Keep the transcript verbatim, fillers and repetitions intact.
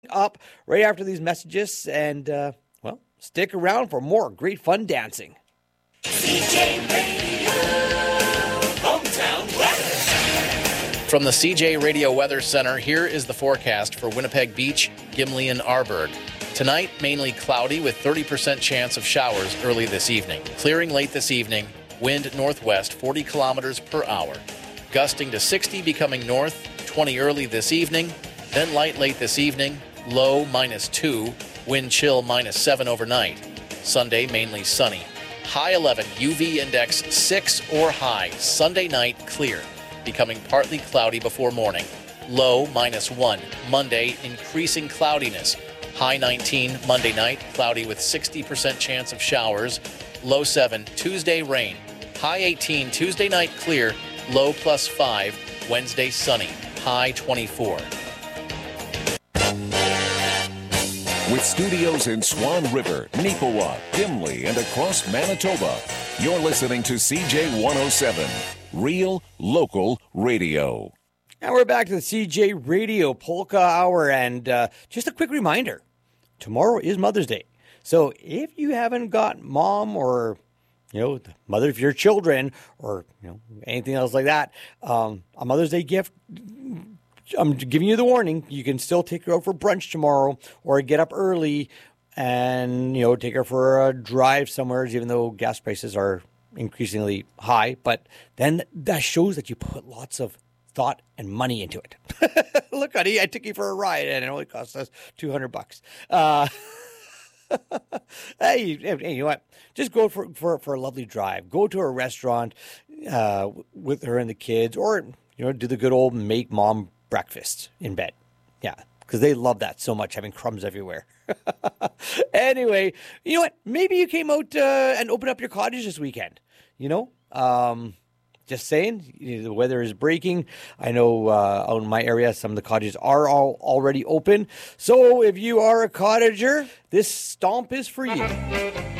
up right after these messages. And, uh, well, stick around for more great fun dancing. C J Radio, hometown weather. From the C J Radio Weather Center, here is the forecast for Winnipeg Beach, Gimli, and Arborg. Tonight, mainly cloudy with thirty percent chance of showers early this evening. Clearing late this evening, wind northwest forty kilometers per hour. Gusting to sixty, becoming north, twenty early this evening. Then light late this evening, low minus two, wind chill minus seven overnight. Sunday, mainly sunny. High eleven, U V index six or high. Sunday night, clear, becoming partly cloudy before morning. Low minus one. Monday, increasing cloudiness. High nineteen, Monday night, cloudy with sixty percent chance of showers. Low seven, Tuesday, rain. High eighteen, Tuesday night, clear. Low plus five, Wednesday, sunny. High twenty-four. With studios in Swan River, Neepawa, Gimli, and across Manitoba, you're listening to C J one oh seven, Real Local Radio. And we're back to the C J Radio Polka Hour, and uh, just a quick reminder, tomorrow is Mother's Day. So if you haven't got mom or, you know, the mother of your children or, you know, anything else like that, um, a Mother's Day gift, I'm giving you the warning. You can still take her out for brunch tomorrow or get up early and, you know, take her for a drive somewhere, even though gas prices are increasingly high. But then that shows that you put lots of thought and money into it. Look, honey, I took you for a ride and it only cost us two hundred bucks. Uh, hey, hey, you know what? Just go for, for, for a lovely drive. Go to a restaurant uh, with her and the kids, or, you know, do the good old make mom breakfast in bed. Yeah, because they love that so much, having crumbs everywhere. Anyway, you know what? Maybe you came out uh, and opened up your cottage this weekend. You know, um, just saying, you know, the weather is breaking. I know uh, out in my area, some of the cottages are all already open. So if you are a cottager, this stomp is for you.